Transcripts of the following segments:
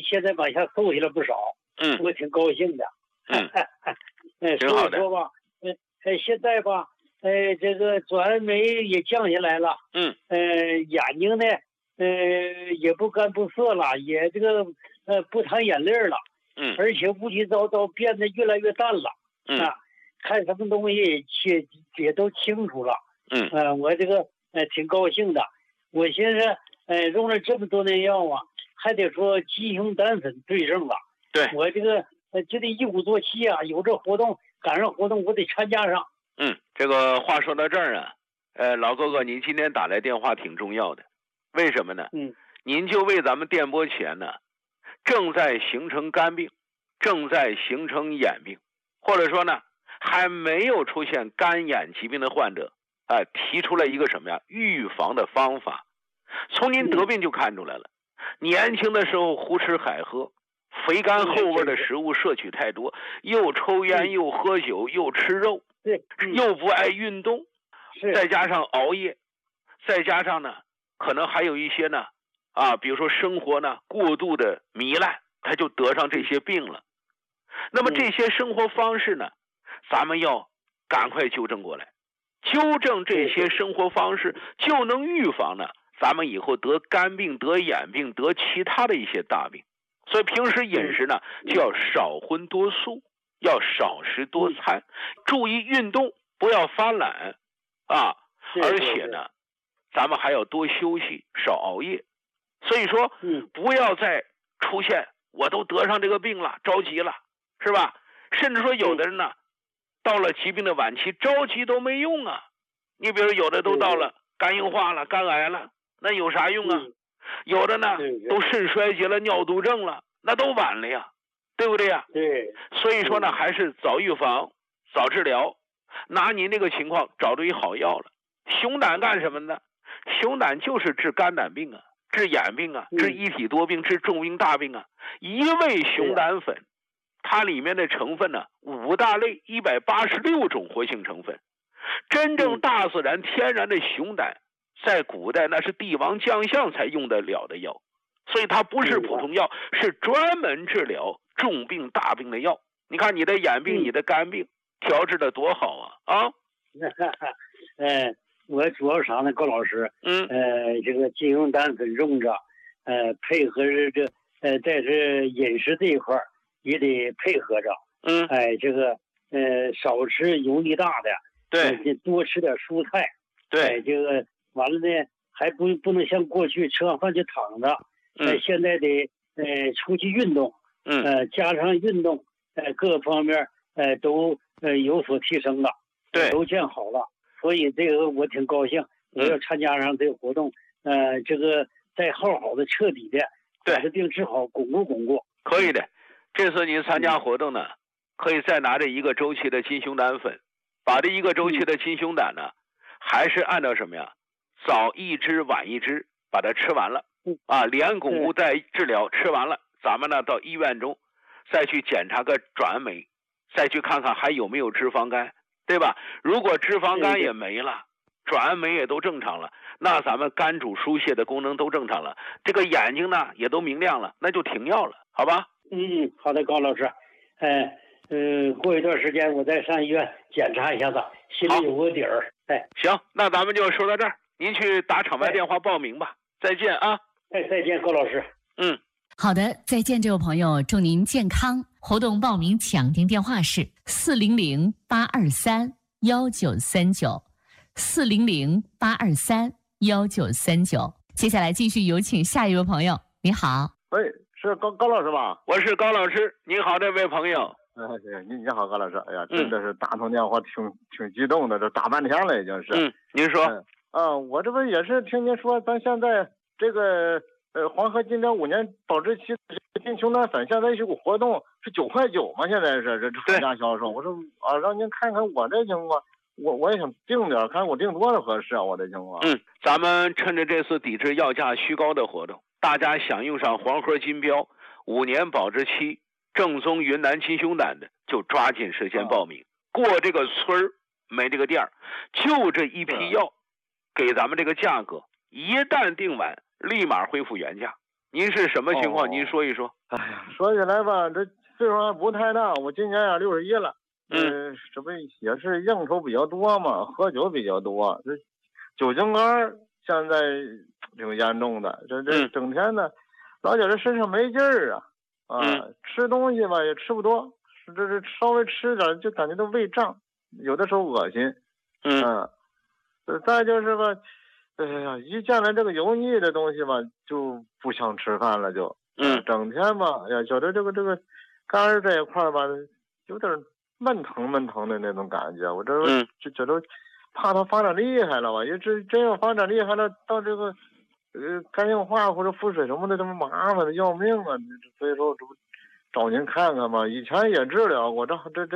现在往下瘦下来不少，我挺高兴的。 挺好的。 所以说吧，现在吧，这个转酶也降下来了，眼睛呢，也不干不涩了，也这个不淌眼泪了，而且乌七糟糟变得越来越淡了，看什么东西也都清楚了，我这个挺高兴的。我寻思，用了这么多年药啊，还得说鸡胸胆粉对症了。 对， 我这个就得一鼓作气啊，有这活动，赶上活动我得参加上。 这个话说到这儿啊，老哥哥，您今天打来电话挺重要的，为什么呢？您就为咱们电波前呢，正在形成肝病，正在形成眼病，或者说呢，还没有出现肝眼疾病的患者，提出了一个什么呀？预防的方法。从您得病就看出来了，年轻的时候胡吃海喝，肥甘厚味的食物摄取太多，又抽烟又喝酒又吃肉，又不爱运动，再加上熬夜，再加上呢，可能还有一些呢，比如说生活呢过度的糜烂，他就得上这些病了。那么这些生活方式呢，咱们要赶快纠正过来，纠正这些生活方式，就能预防呢咱们以后得肝病、得眼病、得其他的一些大病。所以平时饮食呢，就要少荤多素，要少食多餐，注意运动，不要发懒而且呢，咱们还要多休息，少熬夜。所以说，不要再出现我都得上这个病了，着急了，是吧？甚至说有的人呢，到了疾病的晚期，着急都没用啊。你比如有的都到了肝硬化了、肝癌了，那有啥用啊？有的呢都肾衰竭了、尿毒症了，那都晚了呀，对不对呀？ 对。 所以说呢，还是早预防、早治疗。拿您这个情况找对好药了。熊胆干什么呢？熊胆就是治肝胆病啊，治眼病啊，治一体多病，治重病大病啊。一味熊胆粉，它里面的成分呢，5大类186种活性成分。真正大自然天然的熊胆，在古代那是帝王将相才用得了的药，所以它不是普通药，是专门治疗重病大病的药。你看你的眼病、你的肝病调治的多好啊！ 我主要啥呢，高老师？这个鸡胸胆粉用着，配合着在这饮食这一块也得配合着。这个少吃油腻大的， 对， 多吃点蔬菜。 对， 这个完了呢，还不能像过去吃完饭就躺着。现在得出去运动。加上运动，各方面都有所提升了， 对， 都见好了。所以这个我挺高兴，我要参加上这个活动，这个再好的彻底的把这病治好，巩固。 可以的。这次您参加活动呢，可以再拿着1个周期的金胸胆粉，把这1个周期的金胸胆呢，还是按照什么呀？早1支晚1支，把它吃完了连巩固带治疗吃完了，咱们呢到医院中再去检查个转酶，再去看看还有没有脂肪肝，对吧？如果脂肪肝也没了，转酶也都正常了，那咱们肝主疏泄的功能都正常了，这个眼睛呢也都明亮了，那就停药了，好吧？ 好的，高老师。过一段时间我再上医院检查一下子，心里有个底儿。 行，那咱们就说到这儿，您去打场外电话报名吧。再见啊！ 再见，高老师。 好的，再见，这位朋友，祝您健康。活动报名抢订电话是400-823-1939，400-823-1939。接下来继续有请下一位朋友。你好， 喂，是高老师吧？ 我是高老师，您好，这位朋友。 你好，高老师。哎呀，真的是打通电话挺激动的，这打半天了已经是。 您说。 我这不也是听您说，咱现在这个黄河金条5年保质期金胸胆粉现在有个活动是9.9块嘛，现在是这厂家销售。我说让您看看我这情况，我也想定点，看我定多少合适啊，我这情况。 咱们趁着这次抵制药价虚高的活动，大家想用上黄河金标5年保质期正宗云南金胸胆的，就抓紧时间报名。过这个村儿没这个店儿，就这一批药，给咱们这个价格，一旦定完，立马恢复原价。 您是什么情况？您说一说。 哎呀，说起来吧，这岁数还不太大，我今年也61了。这不也是应酬比较多嘛，喝酒比较多，这酒精肝现在挺严重的。这整天呢，老觉得身上没劲儿啊，吃东西吧也吃不多，这稍微吃点就感觉到胃胀，有的时候恶心。再就是吧，哎呀，一见了这个油腻的东西吧，就不想吃饭了，就整天吧，哎呀，觉得这个肝这一块吧，有点闷疼的那种感觉。我这就觉得怕它发展厉害了吧，因为真要发展厉害了，到这个肝硬化或者腹水什么的，这么麻烦的要命啊！所以说这不找您看看嘛。以前也治疗过，这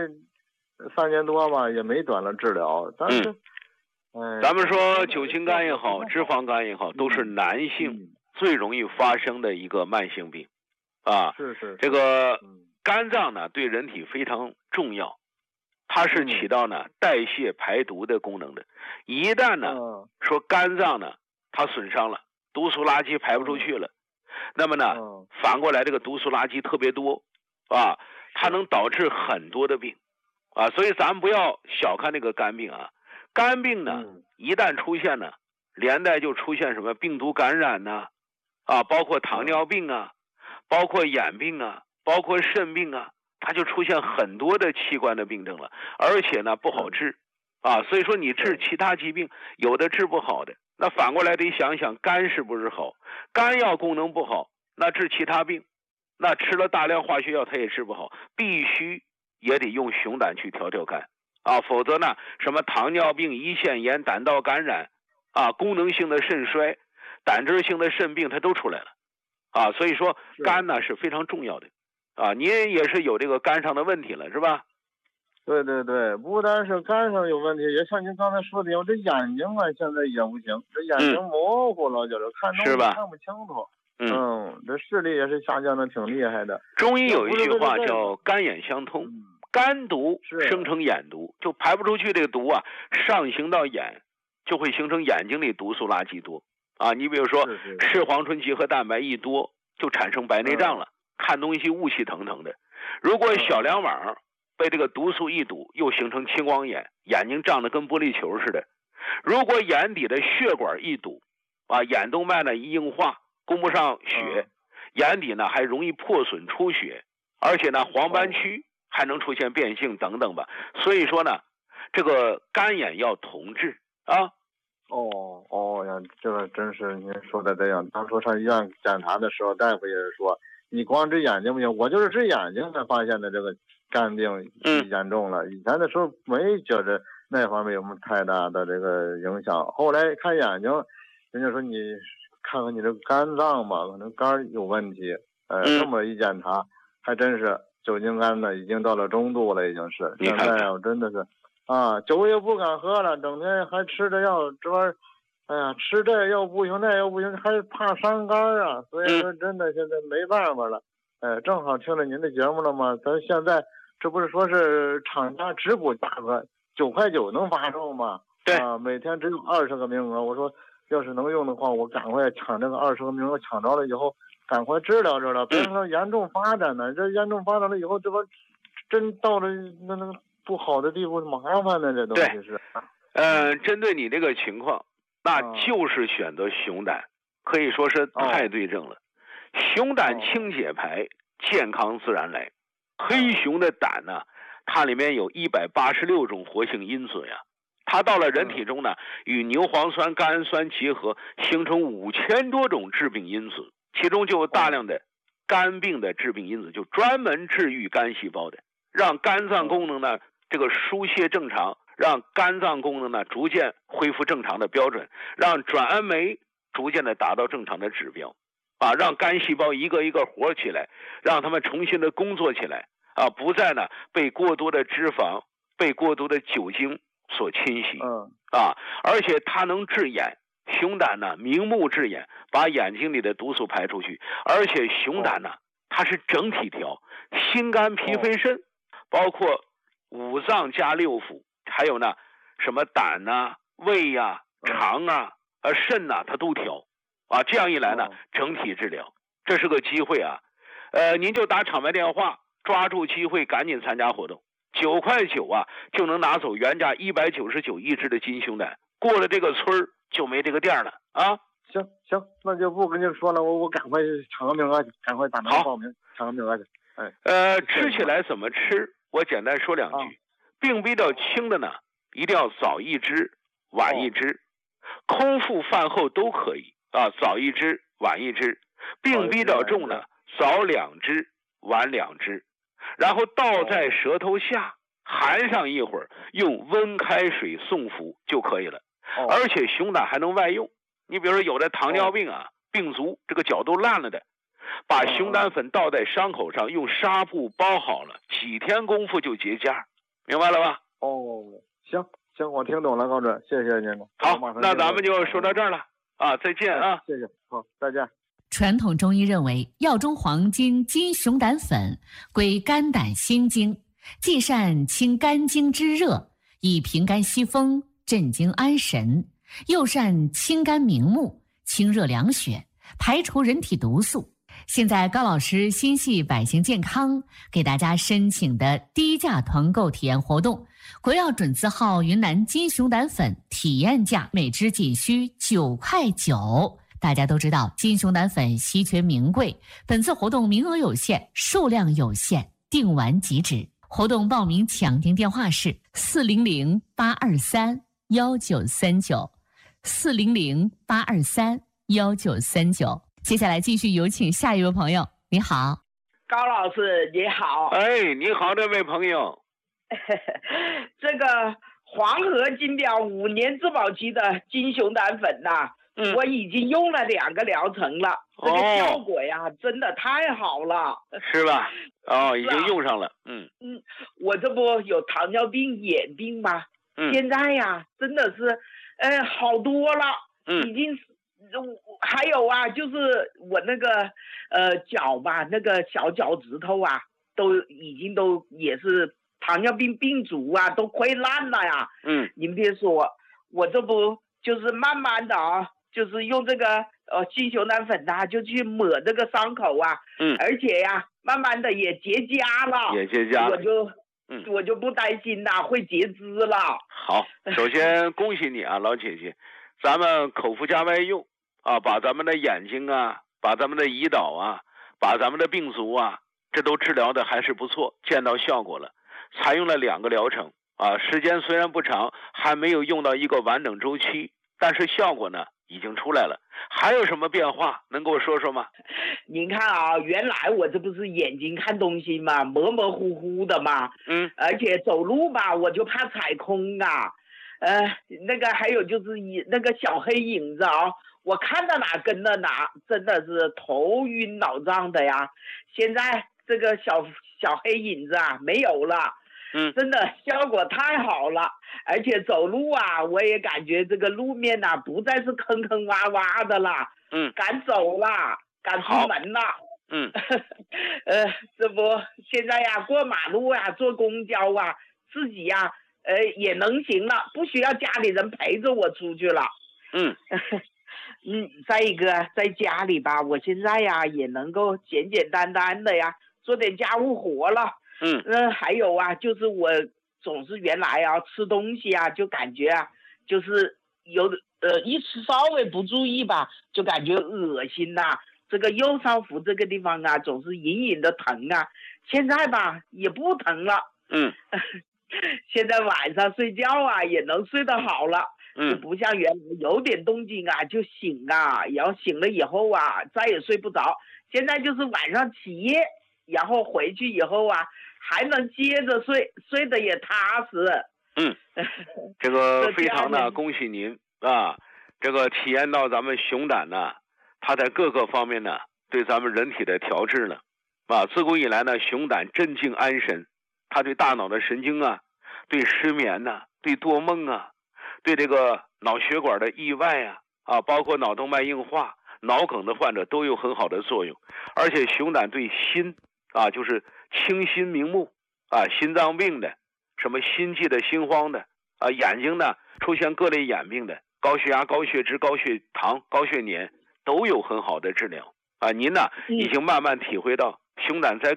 3年多吧，也没短了治疗，但是。 咱们说酒精肝也好，脂肪肝也好，都是男性最容易发生的一个慢性病， 是这个肝脏呢对人体非常重要，它是起到呢代谢排毒的功能的。一旦呢说肝脏呢它损伤了，毒素垃圾排不出去了，那么呢反过来这个毒素垃圾特别多它能导致很多的病所以咱们不要小看那个肝病啊。肝病呢，一旦出现呢，连带就出现什么病毒感染呐，包括糖尿病包括眼病包括肾病它就出现很多的器官的病症了，而且呢不好治所以说你治其他疾病有的治不好的，那反过来得想想肝是不是好，肝要功能不好，那治其他病，那吃了大量化学药它也治不好，必须也得用熊胆去调肝。否则呢，什么糖尿病、胰腺炎、胆道感染功能性的肾衰、胆汁性的肾病，它都出来了所以说肝呢是非常重要的您也是有这个肝上的问题了是吧？ 对，不单是肝上有问题，也像您刚才说的，我这眼睛现在也不行，这眼睛模糊了，就是看东西看不清楚。这视力也是下降的挺厉害的。 中医有一句话叫肝眼相通。肝毒生成眼毒，就排不出去这个毒上行到眼，就会形成眼睛里毒素垃圾多你比如说视黄醇集合蛋白一多，就产生白内障了，看东西雾气腾腾的。如果小梁网被这个毒素一堵，又形成青光眼，眼睛胀得跟玻璃球似的。如果眼底的血管一堵眼动脉呢一硬化，供不上血，眼底呢还容易破损出血，而且呢黄斑区还能出现变性等等吧。所以说呢，这个肝眼要同治呀， 这个真是您说的这样。当初上医院检查的时候，大夫也是说，你光治眼睛不行，我就是治眼睛才发现的这个肝病严重了。以前的时候没觉着那方面有什么太大的这个影响，后来看眼睛，人家说你看看你这个肝脏吧，可能肝有问题。这么一检查，还真是。酒精肝呢，已经到了中度了，已经是。现在我真的是，酒也不敢喝了，整天还吃着药，这玩意儿，哎呀，吃这又不行，那又不行，还怕伤肝所以说，真的现在没办法了。正好听了您的节目了嘛，咱现在这不是说是厂家直补价格9.9块能发售吗？ 对每天只有20个名额。我说，要是能用的话，我赶快抢这个20个名额，抢着了以后。赶快治疗，别让它严重发展呢。这严重发展了以后，这不真到了那个不好的地步，麻烦呢。这东西是。 针对你这个情况，那就是选择熊胆，可以说是太对症了。熊胆清解排，健康自然来。黑熊的胆呢，它里面有186种活性因子呀。它到了人体中呢，与牛磺酸、甘氨酸结合，形成5000多种致病因子。其中就有大量的肝病的致病因子，就专门治愈肝细胞的，让肝脏功能呢这个疏泄正常，让肝脏功能呢逐渐恢复正常的标准，让转氨酶逐渐的达到正常的指标让肝细胞一个一个活起来，让他们重新的工作起来不再呢被过多的脂肪、被过多的酒精所侵袭而且它能治眼。熊胆呢，明目治眼，把眼睛里的毒素排出去，而且熊胆呢，它是整体调，心肝脾肺肾，包括5脏加6腑，还有呢什么胆胃肠肾它都调这样一来呢，整体治疗， 这是个机会啊。您就打场外电话，抓住机会赶紧参加活动，9块9啊就能拿走原价199一只的金熊胆，过了这个村就没这个店了啊。 行，那就不跟您说了，我赶快抢个名额去，赶快打电话报名抢个名额去。 吃起来怎么吃？我简单说2句。病比较轻的呢，一定要早1支，晚1支，空腹饭后都可以啊，早1支，晚1支。病比较重呢，早2支，晚2支，然后倒在舌头下，含上一会儿，用温开水送服就可以了。而且熊胆还能外用，你比如说有的糖尿病啊，病足，这个脚都烂了的，把熊胆粉倒在伤口上，用纱布包好了，几天功夫就结痂，明白了吧？ 行，我听懂了，高准，谢谢您了。 好，那咱们就说到这儿了啊，再见啊！ 谢谢，好，再见。 传统中医认为，药中黄金金熊胆粉归肝胆心经，既善清肝经之热，以平肝息风，镇惊安神，又善清肝明目，清热凉血，排除人体毒素。现在高老师心系百姓健康，给大家申请的低价团购体验活动，国药准字号云南金熊胆粉体验价每支仅需9块9。大家都知道金熊胆粉稀缺名贵，本次活动名额有限，数量有限，订完即止。活动报名抢订电话是400-823-1939 400-823-1939。接下来继续有请下一位朋友。你好， 高老师你好。 你好，这位朋友。 这个黄河金标5年质保期的金熊胆粉呐，我已经用了2个疗程了，这个效果呀，真的太好了， 是吧？已经用上了。 我这不有糖尿病、眼病吗？现在呀，真的是，好多了，已经。还有啊，就是我那个脚吧，那个小脚趾头啊，都也是糖尿病病足啊，都溃烂了呀。您别说，我这不就是慢慢的啊，就是用这个金熊胆粉啊，就去抹这个伤口啊。而且呀，慢慢的也结痂了。我就不担心啦，会截肢了。 好，首先恭喜你啊，老姐姐。咱们口服加外用啊，把咱们的眼睛啊，把咱们的胰岛啊，把咱们的病足啊，这都治疗的还是不错，见到效果了。采用了2个疗程啊，时间虽然不长，还没有用到一个完整周期，但是效果呢已经出来了。还有什么变化能跟我说说吗？ 您看啊，原来我这不是眼睛看东西嘛，模模糊糊的嘛，而且走路吧，我就怕踩空啊。那个还有就是那个小黑影子啊，我看到哪跟到哪，真的是头晕脑胀的呀。现在这个小黑影子啊没有了，真的效果太好了。而且走路啊，我也感觉这个路面啊不再是坑坑洼洼的了，敢走了，敢出门了。这不现在呀，过马路啊，坐公交啊，自己呀。也能行了，不需要家里人陪着我出去了。再一个在家里吧，我现在呀也能够简简单单的呀做点家务活了。还有啊，就是我总是原来啊吃东西啊就感觉啊就是有一吃稍微不注意吧，就感觉恶心呐。这个右上腹这个地方啊总是隐隐的疼啊，现在吧也不疼了。现在晚上睡觉啊也能睡得好了，就不像原来有点动静啊就醒啊，然后醒了以后啊再也睡不着。现在就是晚上起夜，然后回去以后啊还能接着睡，睡得也踏实。 这个非常的恭喜您啊！这个体验到咱们熊胆呢，它在各个方面呢对咱们人体的调治了啊。自古以来呢，熊胆镇静安神。它对大脑的神经啊，对失眠呐，对多梦啊，对这个脑血管的意外啊，包括脑动脉硬化、脑梗的患者都有很好的作用。而且熊胆对心啊，就是清心明目啊，心脏病的、什么心悸的、心慌的啊，眼睛呢出现各类眼病的、高血压、高血脂、高血糖、高血粘都有很好的治疗啊，您呢已经慢慢体会到熊胆在